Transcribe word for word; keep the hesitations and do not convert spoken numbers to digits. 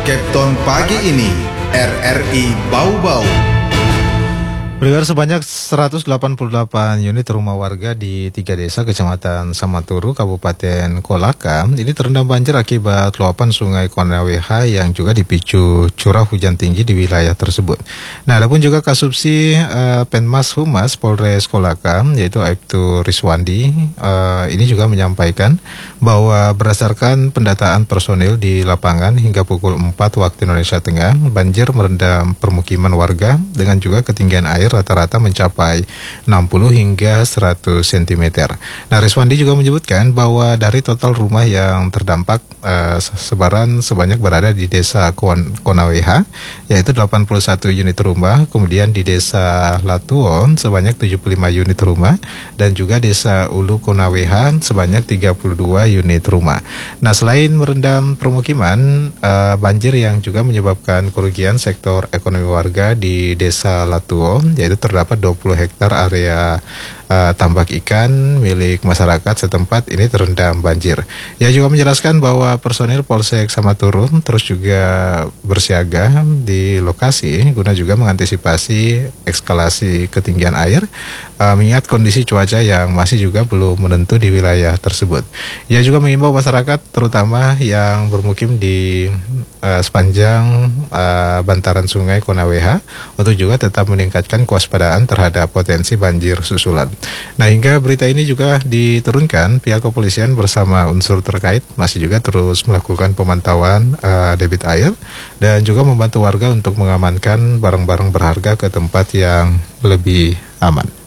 Kepton pagi ini, R R I Bau-Bau. Pendengar, sebanyak seratus delapan puluh delapan unit rumah warga di tiga desa Kecamatan Samaturu, Kabupaten Kolaka ini terendam banjir akibat luapan Sungai Konaweha yang juga dipicu curah hujan tinggi di wilayah tersebut. Nah, adapun juga Kasubsi uh, Penmas Humas Polres Kolaka, yaitu Aibtu Riswandi, uh, ini juga menyampaikan bahwa berdasarkan pendataan personil di lapangan hingga pukul empat waktu Indonesia Tengah, banjir merendam permukiman warga dengan juga ketinggian air rata-rata mencapai enam puluh hingga seratus sentimeter. Nah, Riswandi juga menyebutkan bahwa dari total rumah yang terdampak, uh, sebaran sebanyak berada di desa Kon Konaweha, yaitu delapan puluh satu unit rumah, kemudian di desa Latuon sebanyak tujuh puluh lima unit rumah, dan juga desa Ulu Konaweha sebanyak tiga puluh dua unit rumah. Nah, selain merendam permukiman, uh, banjir yang juga menyebabkan kerugian sektor ekonomi warga di desa Latuon, yaitu terdapat dua puluh hektar area uh, tambak ikan milik masyarakat setempat ini terendam banjir. Ia juga menjelaskan bahwa personil Polsek Samaturu terus juga bersiaga di lokasi guna juga mengantisipasi eskalasi ketinggian air, uh, mengingat kondisi cuaca yang masih juga belum menentu di wilayah tersebut. Ia juga mengimbau masyarakat terutama yang bermukim di uh, sepanjang uh, bantaran Sungai Konaweha untuk juga tetap meningkatkan kewaspadaan terhadap potensi banjir susulan. Nah, hingga berita ini juga diturunkan, pihak kepolisian bersama unsur terkait masih juga terus melakukan pemantauan uh, debit air dan juga membantu warga untuk mengamankan barang-barang berharga ke tempat yang lebih aman.